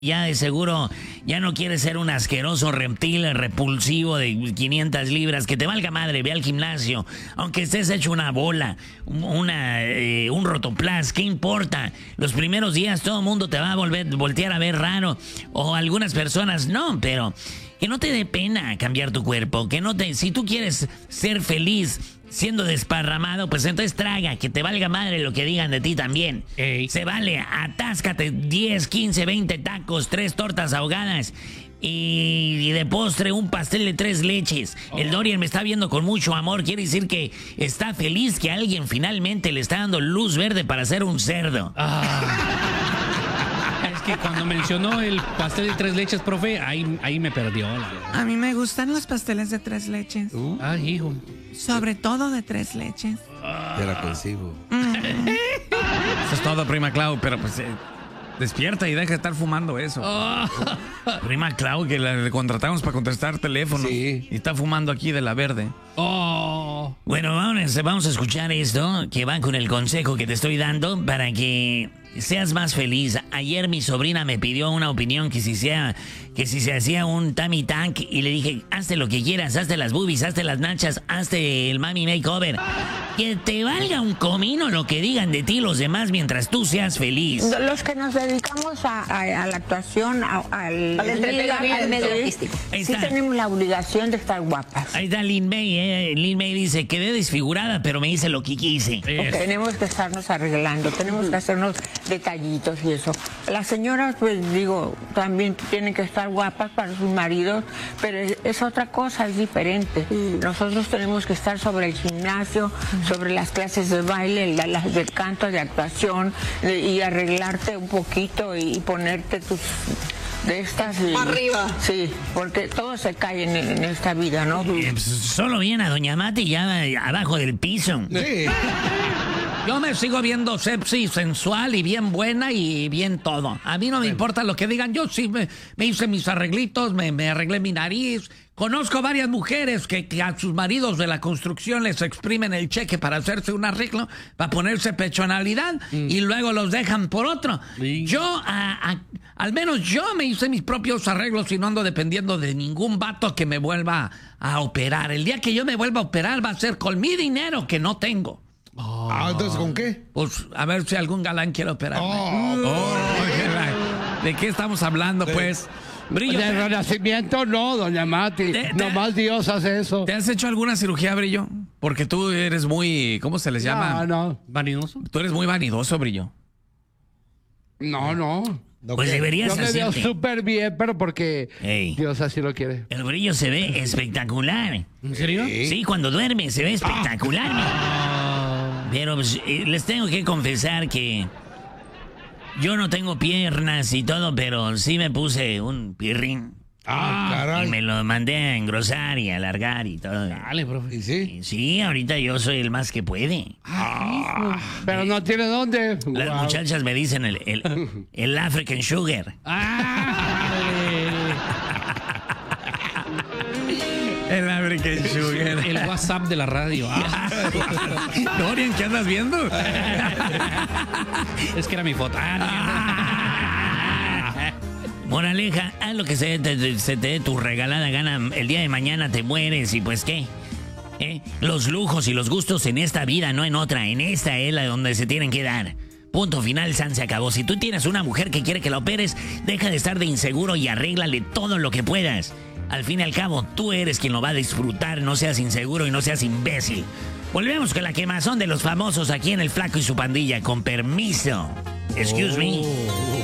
Ya de seguro ya no quieres ser un asqueroso reptil repulsivo de 500 libras. Que te valga madre, ve al gimnasio. Aunque estés hecho una bola, un rotoplas, ¿qué importa? Los primeros días todo el mundo te va a voltear a ver raro. O algunas personas no, pero que no te dé pena cambiar tu cuerpo. Si tú quieres ser feliz siendo desparramado, pues entonces traga, que te valga madre lo que digan de ti también. Ey. Se vale, atáscate 10, 15, 20 tacos, 3 tortas ahogadas y de postre un pastel de 3 leches. El Dorian me está viendo con mucho amor, quiere decir que está feliz que alguien finalmente le está dando luz verde para ser un cerdo. Es que cuando mencionó el pastel de 3 leches, profe, ahí me perdió. A mí me gustan los pasteles de 3 leches. Ay, hijo. Sobre todo de 3 leches. Te la consigo. Eso es todo, prima Clau, pero pues despierta y deja de estar fumando eso. Prima Clau, que le contratamos para contestar teléfonos. Sí. Y está fumando aquí de la verde. Bueno, vamos a escuchar esto, que va con el consejo que te estoy dando para que seas más feliz. Ayer mi sobrina me pidió una opinión que si se hacía un tummy tank, y le dije, hazte lo que quieras, hazte las boobies, hazte las nachas, hazte el mami makeover. Que te valga un comino lo que digan de ti los demás mientras tú seas feliz. Los que nos dedicamos a la actuación, al entretenimiento artístico. Ahí sí está. tenemos la obligación de estar guapas. Ahí está Lin May, Lin May dice, quedé desfigurada, pero me hice lo que quise. Tenemos que estarnos arreglando, tenemos que hacernos detallitos y eso. Las señoras, pues digo, también tienen que estar guapas para sus maridos, pero es otra cosa, es diferente. Nosotros tenemos que estar sobre el gimnasio, sobre las clases de baile, las del canto, de actuación, y arreglarte un poquito y ponerte tus de estas Arriba. Sí, porque todo se cae en esta vida, ¿no? Pues, solo viene a Doña Mati ya abajo del piso. Sí. Yo me sigo viendo sexy, sensual y bien buena y bien todo. A mí no me importa lo que digan. Yo sí me hice mis arreglitos, me arreglé mi nariz. Conozco varias mujeres que a sus maridos de la construcción les exprimen el cheque para hacerse un arreglo, para ponerse pechonalidad y luego los dejan por otro. Sí. Yo, al menos yo me hice mis propios arreglos y no ando dependiendo de ningún vato que me vuelva a operar. El día que yo me vuelva a operar va a ser con mi dinero que no tengo. Entonces, ¿con qué? Pues a ver si algún galán quiere operarme. ¿De qué estamos hablando, pues? Brillo, De renacimiento no, doña Mati. Nomás Dios hace eso. ¿te has hecho alguna cirugía, Brillo? Porque tú eres muy, ¿cómo se les llama? No. ¿Vanidoso? Tú eres muy vanidoso, Brillo. No. Pues deberías Yo me veo hacerte. súper bien, pero porque Ey. Dios así lo quiere. El brillo se ve espectacular. ¿En serio? Sí, cuando duerme se ve espectacular. Pero pues, les tengo que confesar que yo no tengo piernas y todo, pero sí me puse un pirrín. Y Caray. me lo mandé a engrosar y alargar y todo. Dale, profe. ¿Y sí? Y sí, ahorita yo soy el más que puede. Pero no tiene dónde. Las Wow. muchachas me dicen el African Sugar. El American Sugar. El WhatsApp de la radio. Dorian, ¿qué andas viendo? Es que era mi foto. Moraleja, haz lo que se te dé tu regalada gana. El día de mañana te mueres y pues qué. Los lujos y los gustos en esta vida, no en otra. En esta es la donde se tienen que dar. Punto final, San se acabó. Si tú tienes una mujer que quiere que la operes, deja de estar de inseguro y arréglale todo lo que puedas. Al fin y al cabo, tú eres quien lo va a disfrutar. No seas inseguro y no seas imbécil. Volvemos con la quemazón de los famosos aquí en El Flaco y su pandilla. Con permiso. Excuse me.